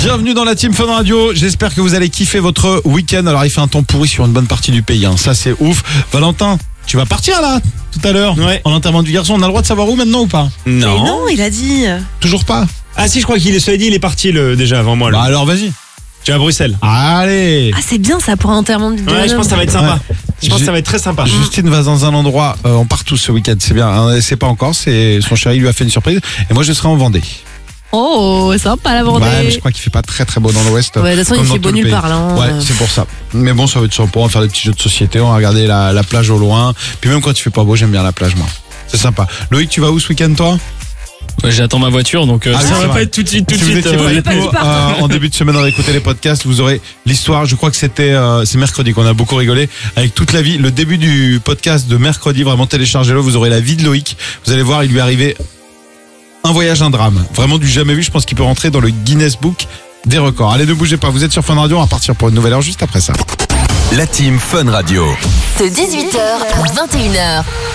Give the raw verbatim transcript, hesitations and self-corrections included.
Bienvenue dans la Team Fun Radio. J'espère que vous allez kiffer votre week-end. Alors, il fait un temps pourri sur une bonne partie du pays. Hein. Ça, c'est ouf. Valentin, tu vas partir là, tout à l'heure, ouais. en enterrement du garçon. On a le droit de savoir où maintenant ou pas? Non. Mais non, il a dit. Toujours pas. Ah si, je crois qu'il est, cela dit, il est parti le, déjà avant moi. Là. Bah alors, vas-y. Tu es à Bruxelles. Allez. Ah, c'est bien ça pour un enterrement du Ouais, je pense que ça va être sympa. Ouais. Je pense Ju- que ça va être très sympa. Justine va dans un endroit, euh, on part tous ce week-end, c'est bien. Hein, c'est pas encore, c'est son chéri lui a fait une surprise. Et moi, je serai en Vendée. Oh, sympa la Vendée. Ouais, mais je crois qu'il fait pas très très beau dans l'Ouest. Ouais, de toute façon, comme il dans fait tout beau le nulle pays. part là. hein. Ouais, c'est pour ça. Mais bon, ça va être sympa. On va faire des petits jeux de société. On va regarder la, la plage au loin. Puis même quand il fait pas beau, j'aime bien la plage, moi. C'est sympa. Loïc, tu vas où ce week-end, toi? Ouais, j'attends ma voiture, donc euh, Ah oui, ça c'est va vrai. pas être tout de suite, tout de Si vous suite. étiez euh, pas avec pas nous, dit pas. euh, en début de semaine, on a écouté les podcasts. Vous aurez l'histoire. Je crois que c'était euh, c'est mercredi qu'on a beaucoup rigolé avec toute la vie. Le début du podcast de mercredi, vraiment téléchargez-le. Vous aurez la vie de Loïc. Vous allez voir, il lui est arrivé un voyage, un drame. Vraiment du jamais vu. Je pense qu'il peut rentrer dans le Guinness Book des records. Allez, ne bougez pas. Vous êtes sur Fun Radio. On va partir pour une nouvelle heure juste après ça. La Team Fun Radio. De dix-huit heures à vingt et une heures.